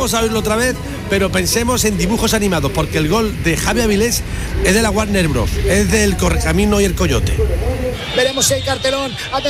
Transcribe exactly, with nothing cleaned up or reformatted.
vamos a oírlo otra vez, pero pensemos en dibujos animados, porque el gol de Javi Avilés es de la Warner Bros, es del Correcamino y el Coyote. Veremos si hay cartelón.